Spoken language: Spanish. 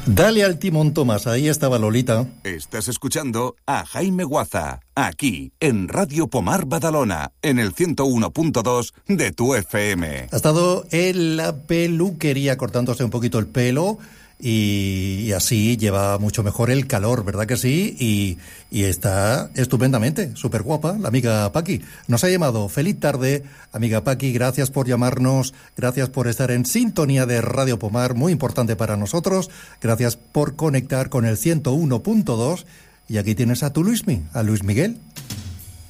Dale al timón, Tomás, ahí estaba Lolita. Estás escuchando a Jaime Guaza, aquí, en Radio Pomar Badalona, en el 101.2 de tu FM. Ha estado en la peluquería cortándose un poquito el pelo y así lleva mucho mejor el calor, ¿verdad que sí? Y está estupendamente, súper guapa, la amiga Paqui. Nos ha llamado. Feliz tarde, amiga Paqui, gracias por llamarnos, gracias por estar en sintonía de Radio Pomar, muy importante para nosotros, gracias por conectar con el 101.2 y aquí tienes a tu Luismi, a Luis Miguel.